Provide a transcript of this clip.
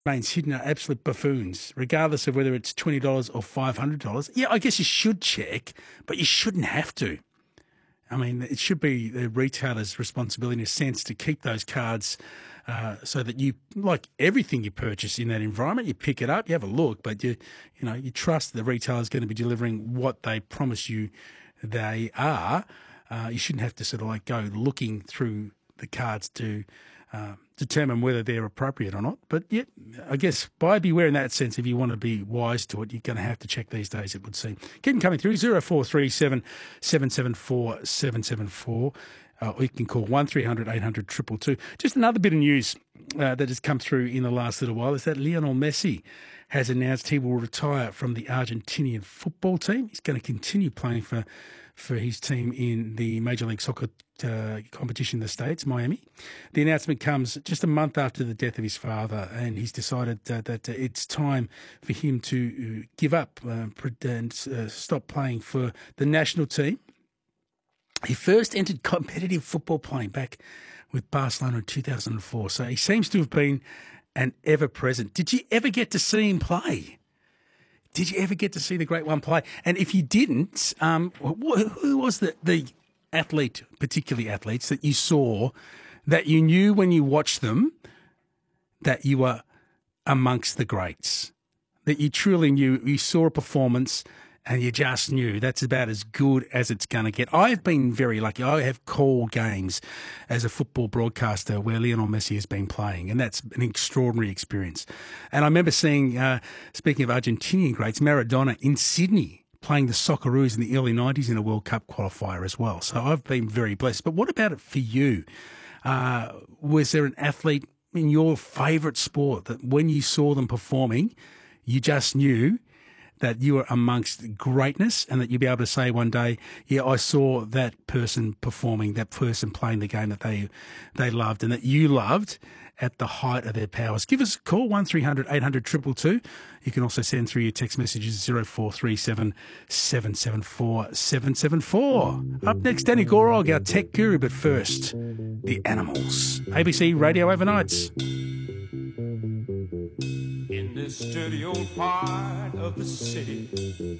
remains hidden are absolute buffoons, regardless of whether it's $20 or $500. Yeah, I guess you should check, but you shouldn't have to. I mean, it should be the retailer's responsibility in a sense to keep those cards so that you, like everything you purchase in that environment, you pick it up, you have a look, but you trust the retailer's going to be delivering what they promise you they are. You shouldn't have to sort of like go looking through the cards to determine whether they're appropriate or not. But yeah, I guess buyer beware in that sense. If you want to be wise to it, you're going to have to check these days, it would seem. Keep them coming through, 0437 774 774. Or you can call 1300 800 222. Just another bit of news that has come through in the last little while is that Lionel Messi has announced he will retire from the Argentinian football team. He's going to continue playing for his team in the Major League Soccer competition in the States, Miami. The announcement comes just a month after the death of his father, and he's decided that it's time for him to give up and stop playing for the national team. He first entered competitive football playing back with Barcelona in 2004, so he seems to have been an ever-present. Did you ever get to see him play? Did you ever get to see the Great One play? And if you didn't, who was the athlete, particularly athletes, that you saw that you knew when you watched them that you were amongst the greats, that you truly knew, you saw a performance and you just knew that's about as good as it's going to get? I've been very lucky. I have called games as a football broadcaster where Lionel Messi has been playing, and that's an extraordinary experience. And I remember seeing, speaking of Argentinian greats, Maradona in Sydney playing the Socceroos in the early 90s in a World Cup qualifier as well. So I've been very blessed. But what about it for you? Was there an athlete in your favourite sport that when you saw them performing, you just knew that you were amongst greatness and that you'd be able to say one day, yeah, I saw that person performing, that person playing the game that they loved and that you loved at the height of their powers? Give us a call, 1300 800 222. You can also send through your text messages, 0437 774 774. Up next, Danny Gorog, our tech guru, but first, the Animals. ABC Radio Overnights. In this dirty old part of the city,